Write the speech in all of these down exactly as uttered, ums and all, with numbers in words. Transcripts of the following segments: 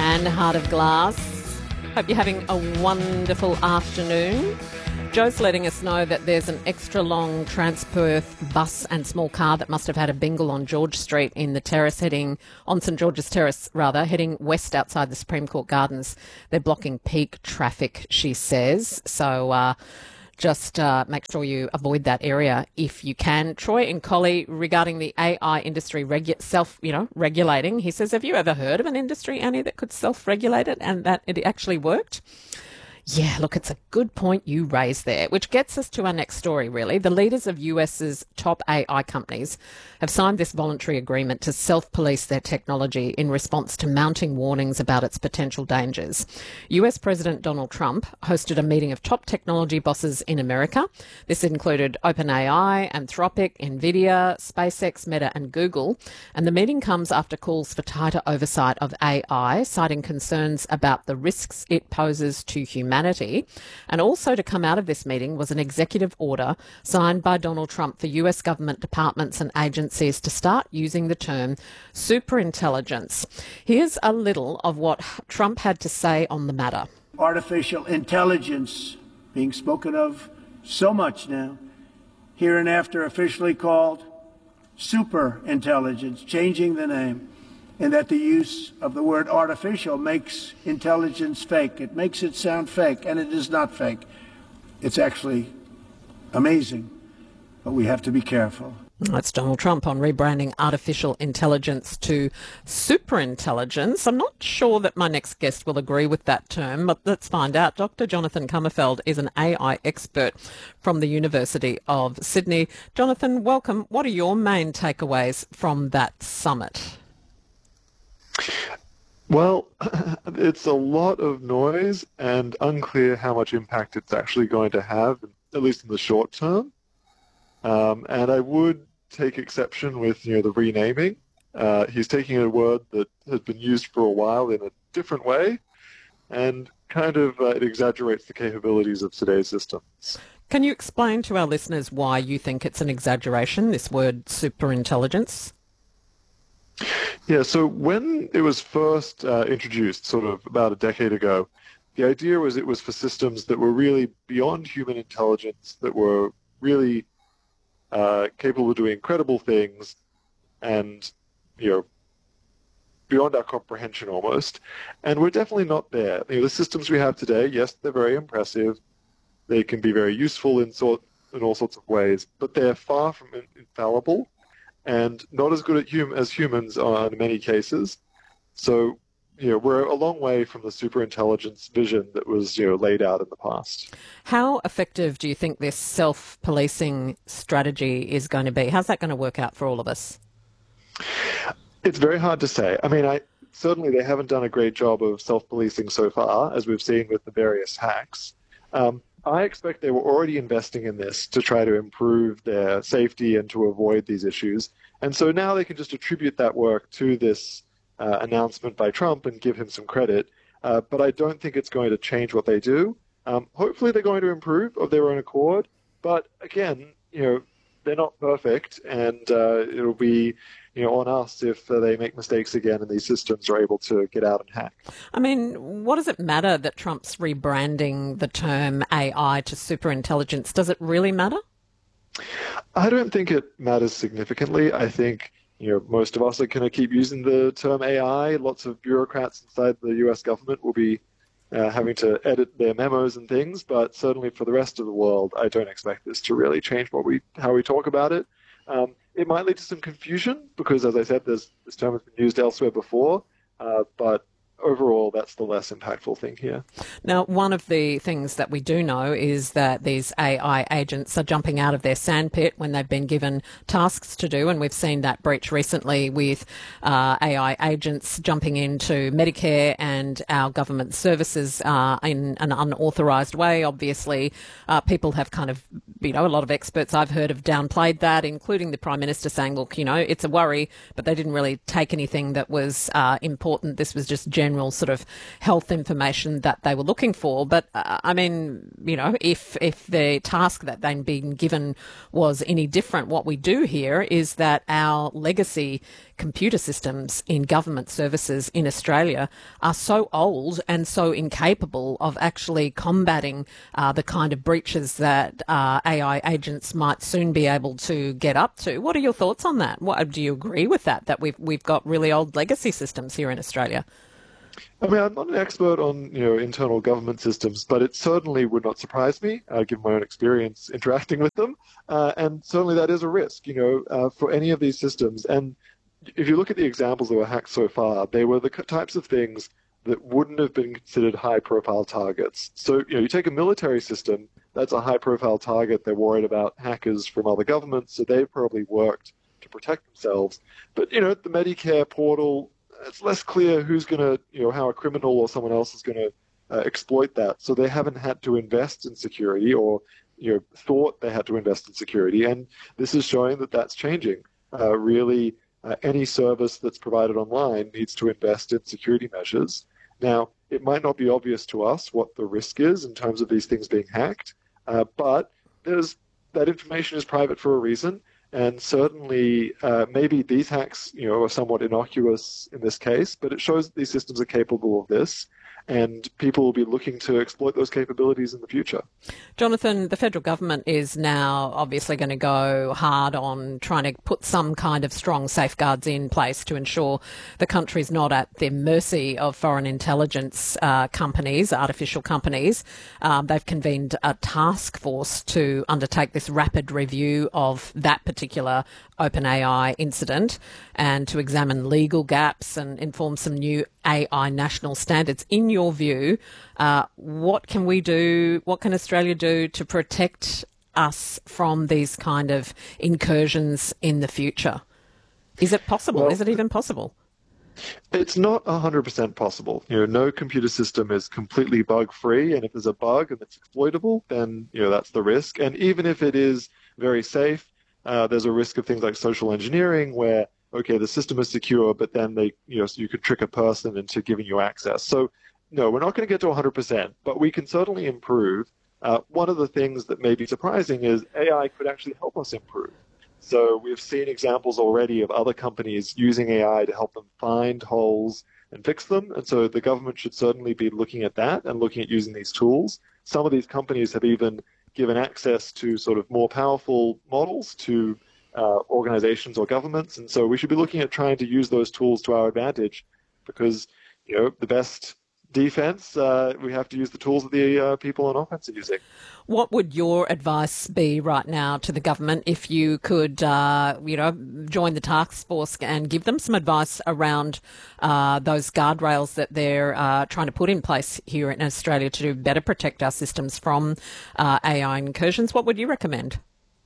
and Heart of Glass. Hope you're having a wonderful afternoon. Joe's letting us know that there's an extra long Transperth bus and small car that must have had a bingle on George Street in the terrace heading, on St George's Terrace rather, heading west outside the Supreme Court Gardens. They're blocking peak traffic, she says. So, uh, Just uh, make sure you avoid that area if you can. Troy and Collie, regarding the A I industry regu- self, you know, regulating, he says, have you ever heard of an industry, Annie, that could self-regulate it and that it actually worked? Yeah, look, it's a good point you raised there, which gets us to our next story, really. The leaders of US's top A I companies have signed this voluntary agreement to self-police their technology in response to mounting warnings about its potential dangers. U S President Donald Trump hosted a meeting of top technology bosses in America. This included OpenAI, Anthropic, NVIDIA, SpaceX, Meta and Google. And the meeting comes after calls for tighter oversight of A I, citing concerns about the risks it poses to humanity. And also to come out of this meeting was an executive order signed by Donald Trump for U S government departments and agencies to start using the term superintelligence. Here's a little of what Trump had to say on the matter. Artificial intelligence being spoken of so much now, hereinafter officially called superintelligence, changing the name. And that the use of the word artificial makes intelligence fake. It makes it sound fake, and it is not fake. It's actually amazing, but we have to be careful. That's Donald Trump on rebranding artificial intelligence to superintelligence. I'm not sure that my next guest will agree with that term, but let's find out. Doctor Jonathan Kummerfeld is an A I expert from the University of Sydney. Jonathan, welcome. What are your main takeaways from that summit? Well, it's a lot of noise and unclear how much impact it's actually going to have, at least in the short term. Um, and I would take exception with, you know, the renaming. Uh, he's taking a word that has been used for a while in a different way, and kind of uh, it exaggerates the capabilities of today's systems. Can you explain to our listeners why you think it's an exaggeration, this word superintelligence? Yeah, so when it was first uh, introduced, sort of about a decade ago, the idea was it was for systems that were really beyond human intelligence, that were really uh, capable of doing incredible things and, you know, beyond our comprehension almost. And we're definitely not there. You know, the systems we have today, yes, they're very impressive. They can be very useful in, sort, in all sorts of ways, but they're far from infallible. And not as good at hum- as humans are in many cases. So, you know, we're a long way from the superintelligence vision that was, you know, laid out in the past. How effective do you think this self-policing strategy is going to be? How's that going to work out for all of us? It's very hard to say. I mean, I certainly they haven't done a great job of self-policing so far, as we've seen with the various hacks. Um, I expect they were already investing in this to try to improve their safety and to avoid these issues. And so now they can just attribute that work to this uh, announcement by Trump and give him some credit. Uh, but I don't think it's going to change what they do. Um, hopefully they're going to improve of their own accord. But again, you know, they're not perfect, and uh, it'll be, you know, on us if uh, they make mistakes again and these systems are able to get out and hack. I mean, what does it matter that Trump's rebranding the term A I to superintelligence? Does it really matter? I don't think it matters significantly. I think, you know, most of us are going to keep using the term A I. Lots of bureaucrats inside the U S government will be uh, having to edit their memos and things, but certainly for the rest of the world, I don't expect this to really change what we how we talk about it. Um, it might lead to some confusion because, as I said, there's, this term has been used elsewhere before, uh, but overall, that's the less impactful thing here. Now, one of the things that we do know is that these A I agents are jumping out of their sandpit when they've been given tasks to do, and we've seen that breach recently with uh, A I agents jumping into Medicare and our government services uh, in an unauthorised way. Obviously, uh, people have kind of, you know, a lot of experts I've heard have downplayed that, including the Prime Minister saying, look, you know, it's a worry, but they didn't really take anything that was uh, important. This was just general sort of health information that they were looking for. But, uh, I mean, you know, if, if the task that they'd been given was any different, what we do here is that our legacy computer systems in government services in Australia are so old and so incapable of actually combating uh, the kind of breaches that uh, A I agents might soon be able to get up to. What are your thoughts on that? What, do you agree with that, that we've, we've got really old legacy systems here in Australia? I mean, I'm not an expert on, you know, internal government systems, but it certainly would not surprise me, uh, given my own experience interacting with them. Uh, and certainly that is a risk, you know, uh, for any of these systems. And if you look at the examples that were hacked so far, they were the types of things that wouldn't have been considered high-profile targets. So, you know, you take a military system, that's a high-profile target. They're worried about hackers from other governments, so they've probably worked to protect themselves. But, you know, the Medicare portal, it's less clear who's going to, you know, how a criminal or someone else is going to uh, exploit that. So they haven't had to invest in security, or, you know, thought they had to invest in security. And this is showing that that's changing. Uh, really, uh, any service that's provided online needs to invest in security measures. Now, it might not be obvious to us what the risk is in terms of these things being hacked, uh, but there's that information is private for a reason. And certainly, uh, maybe these hacks, you know, are somewhat innocuous in this case, but it shows that these systems are capable of this, and people will be looking to exploit those capabilities in the future. Jonathan, the federal government is now obviously going to go hard on trying to put some kind of strong safeguards in place to ensure the country's not at the mercy of foreign intelligence uh, companies, artificial companies. Um, they've convened a task force to undertake this rapid review of that particular OpenAI incident and to examine legal gaps and inform some new A I national standards. In your view, uh, what can we do, what can Australia do to protect us from these kind of incursions in the future? Is it possible? Well, Is it even possible? It's not one hundred percent possible. You know, no computer system is completely bug-free, and if there's a bug and it's exploitable, then, you know, that's the risk. And even if it is very safe, Uh, there's a risk of things like social engineering where, okay, the system is secure, but then they, you know, so you could trick a person into giving you access. So, no, we're not going to get to one hundred percent, but we can certainly improve. Uh, one of the things that may be surprising is A I could actually help us improve. So we've seen examples already of other companies using A I to help them find holes and fix them. And so the government should certainly be looking at that and looking at using these tools. Some of these companies have even given access to sort of more powerful models to uh, organizations or governments. And so we should be looking at trying to use those tools to our advantage because, you know, the best defense, uh, we have to use the tools that the uh, people on offense are using. What would your advice be right now to the government if you could, uh, you know, join the task force and give them some advice around uh, those guardrails that they're uh, trying to put in place here in Australia to better protect our systems from uh, A I incursions? What would you recommend?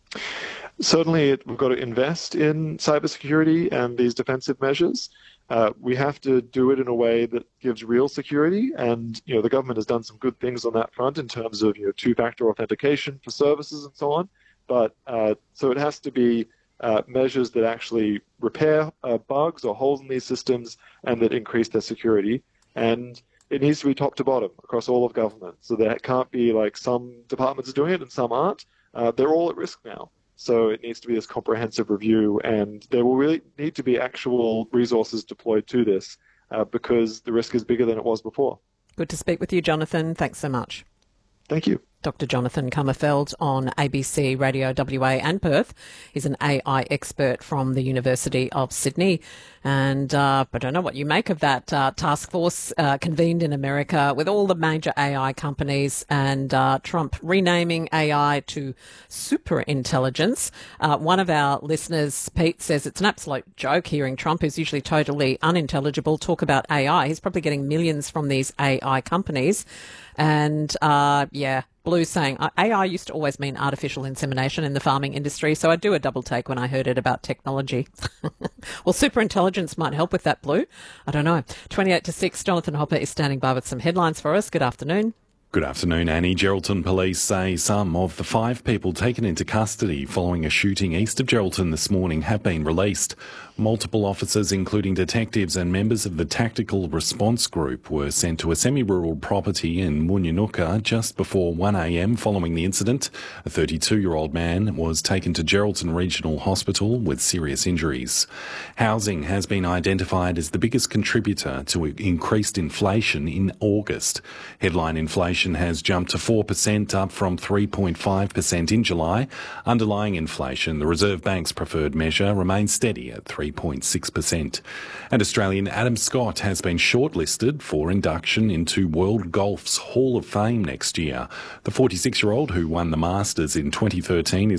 Certainly, we've got to invest in cybersecurity and these defensive measures. Uh, we have to do it in a way that gives real security, and you know the government has done some good things on that front in terms of you know two-factor authentication for services and so on. But uh, so it has to be uh, measures that actually repair uh, bugs or holes in these systems and that increase their security. And it needs to be top to bottom across all of government. So there can't be like some departments are doing it and some aren't. Uh, they're all at risk now. So it needs to be this comprehensive review, and there will really need to be actual resources deployed to this uh, because the risk is bigger than it was before. Good to speak with you, Jonathan. Thanks so much. Thank you. Doctor Jonathan Kummerfeld on A B C Radio W A and Perth. He's an A I expert from the University of Sydney. And uh, I don't know what you make of that uh, task force uh, convened in America with all the major A I companies and uh, Trump renaming A I to superintelligence. Uh, one of our listeners, Pete, says it's an absolute joke hearing Trump, who's usually totally unintelligible, talk about A I. He's probably getting millions from these A I companies. And, uh, yeah, Blue saying, A I used to always mean artificial insemination in the farming industry, so I do a double take when I heard it about technology. Well, superintelligence might help with that, Blue. I don't know. twenty-eight to six, Jonathan Hopper is standing by with some headlines for us. Good afternoon. Good afternoon, Annie. Geraldton police say some of the five people taken into custody following a shooting east of Geraldton this morning have been released. Multiple officers, including detectives and members of the Tactical Response Group, were sent to a semi-rural property in Munyanuka just before one a m following the incident. A thirty-two-year-old man was taken to Geraldton Regional Hospital with serious injuries. Housing has been identified as the biggest contributor to increased inflation in August. Headline inflation has jumped to four percent, up from three point five percent in July. Underlying inflation, the Reserve Bank's preferred measure, remains steady at three point six percent. And Australian Adam Scott has been shortlisted for induction into World Golf's Hall of Fame next year. The forty-six-year-old who won the Masters in twenty thirteen is